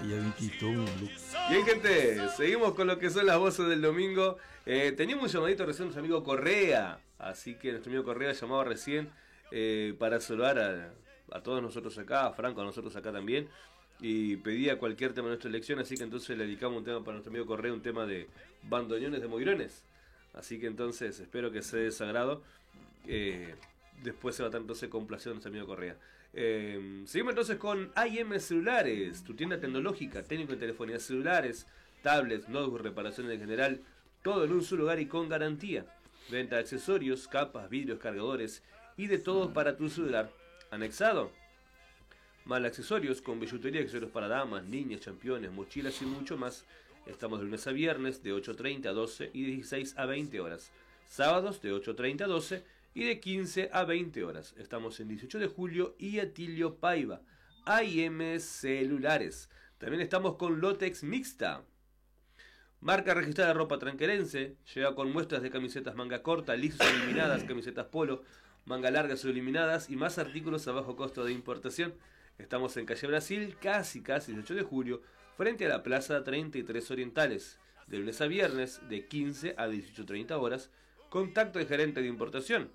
Bien, gente, seguimos con lo que son las voces del domingo. Teníamos un llamadito recién de nuestro amigo Correa, así que nuestro amigo Correa llamaba recién para saludar a todos nosotros acá, a Franco, a nosotros acá también, y pedía cualquier tema de nuestra elección, así que entonces le dedicamos un tema para nuestro amigo Correa, un tema de bandoneones de Moirones. Así que entonces espero que sea de sagrado. Después se va a estar entonces complacido nuestro amigo Correa. Seguimos entonces con IM Celulares, tu tienda tecnológica, técnico en telefonía celulares, tablets, notebooks, reparaciones en general, todo en un solo lugar y con garantía. Venta de accesorios, capas, vidrios, cargadores y de todo para tu celular. Anexado, mal accesorios con billutería, accesorios para damas, niñas, championes, mochilas y mucho más. Estamos de lunes a viernes de 8:30 a 12 y de 16 a 20 horas. Sábados de 8:30 a 12 y de 15 a 20 horas. Estamos en 18 de julio y Atilio Paiva. IM Celulares. También estamos con Lotex Mixta, marca registrada de ropa tranquerense. Llega con muestras de camisetas manga corta, lisas o eliminadas, camisetas polo, manga largas o eliminadas y más artículos a bajo costo de importación. Estamos en calle Brasil, casi 18 de julio, frente a la Plaza 33 Orientales, de lunes a viernes de 15 a 18:30 horas. Contacto de gerente de importación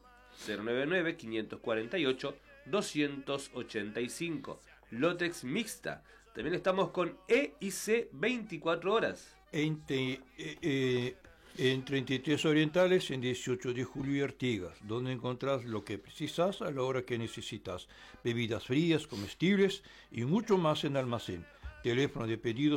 099-548-285. Lotex Mixta. También estamos con EIC 24 horas. En 33 Orientales, en 18 de julio y Artigas, donde encontrás lo que precisas a la hora que necesitas. Bebidas frías, comestibles y mucho más en almacén. Teléfono de pedido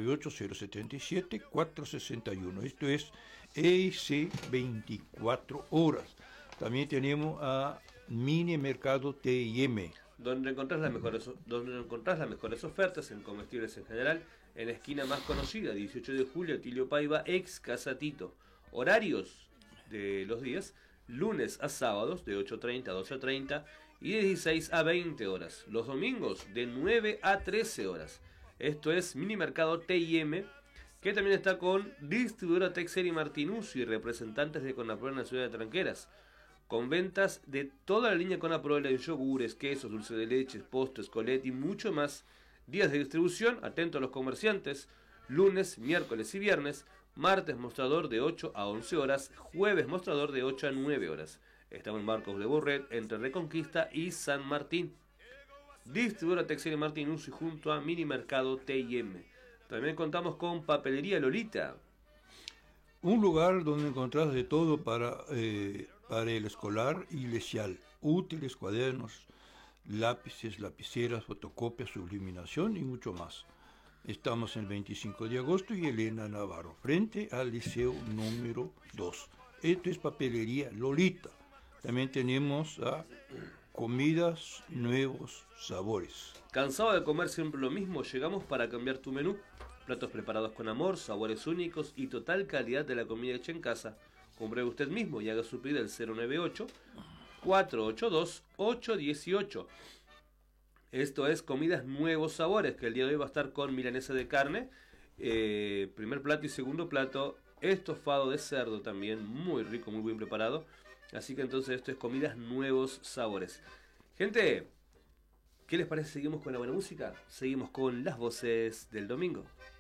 098-077-461. Esto es EIC 24 horas. También tenemos a Mini Mercado TIM, donde encontrás las mejores ofertas en comestibles en general, en la esquina más conocida, 18 de julio, Atilio Paiva, ex Casa Tito. Horarios de los días, lunes a sábados, de 8:30 a 12:30 y de 16 a 20 horas. Los domingos, de 9 a 13 horas. Esto es Mini Mercado TIM, que también está con distribuidora Texer y Martinuzzi, representantes de Conapro en la ciudad de Tranqueras, con ventas de toda la línea Conapro en yogures, quesos, dulce de leche, postres, colet y mucho más. Días de distribución, atento a los comerciantes, lunes, miércoles y viernes, martes mostrador de 8 a 11 horas, jueves mostrador de 8 a 9 horas. Estamos en Marcos de Burret, entre Reconquista y San Martín. Distribuidora Texer y Martinuzzi junto a Mini Mercado TIM. También contamos con Papelería Lolita, un lugar donde encontrás de todo para el escolar y lecial, útiles, cuadernos, lápices, lapiceras, fotocopias, subliminación y mucho más. Estamos en el 25 de agosto y Elena Navarro, frente al Liceo número 2. Esto es Papelería Lolita. También tenemos a Comidas Nuevos Sabores. ¿Cansado de comer siempre lo mismo? Llegamos para cambiar tu menú. Platos preparados con amor, sabores únicos y total calidad de la comida hecha en casa. Compruebe usted mismo y haga su pedido al 098-482-818. Esto es Comidas Nuevos Sabores, que el día de hoy va a estar con milanesa de carne, primer plato y segundo plato, estofado de cerdo también, muy rico, muy bien preparado. Así que entonces esto es Comidas Nuevos Sabores. Gente, ¿qué les parece? ¿Seguimos con la buena música? Seguimos con las voces del domingo.